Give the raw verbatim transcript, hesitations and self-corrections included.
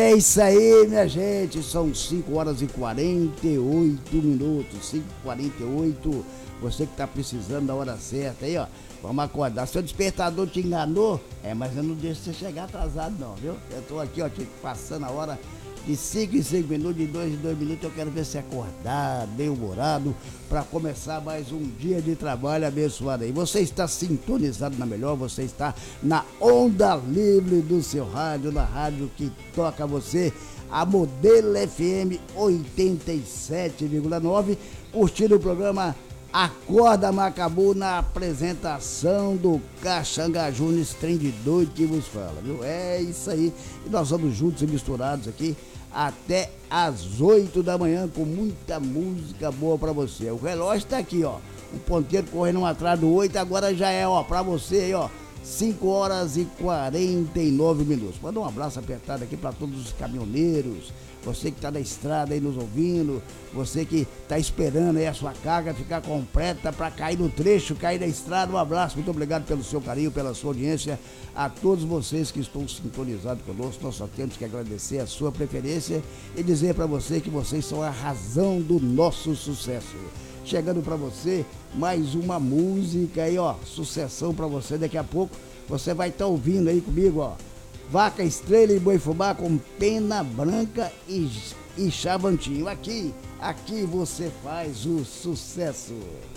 É isso aí, minha gente, são cinco horas e quarenta e oito minutos, cinco e quarenta e oito, você que tá precisando da hora certa aí, ó, vamos acordar. Seu despertador te enganou, é, mas eu não deixo você chegar atrasado não, viu? Eu tô aqui, ó, te passando a hora de cinco em cinco minutos, de dois em dois minutos, eu quero ver você acordado, bem humorado, para começar mais um dia de trabalho abençoado aí. Você está sintonizado na melhor, você está na onda livre do seu rádio, na rádio que toca você, a Modelo F M oitenta e sete vírgula nove, curtindo o programa Acorda Macabu, na apresentação do Caxanga Júnior, trem de doido que vos fala, viu? É isso aí, e nós vamos juntos e misturados aqui até às oito da manhã com muita música boa pra você. O relógio tá aqui, ó, o ponteiro correndo um atrás do oito, agora já é, ó, pra você aí, ó, cinco horas e quarenta e nove minutos. Manda um abraço apertado aqui para todos os caminhoneiros, você que está na estrada aí nos ouvindo, você que está esperando aí a sua carga ficar completa para cair no trecho, cair na estrada. Um abraço, muito obrigado pelo seu carinho, pela sua audiência, a todos vocês que estão sintonizados conosco. Nós só temos que agradecer a sua preferência e dizer para você que vocês são a razão do nosso sucesso. Chegando para você mais uma música aí, ó, sucessão para você. Daqui a pouco você vai estar tá ouvindo aí comigo, ó, Vaca, Estrela e Boi Fubá com Pena Branca e, e Chavantinho. Aqui, aqui você faz o sucesso.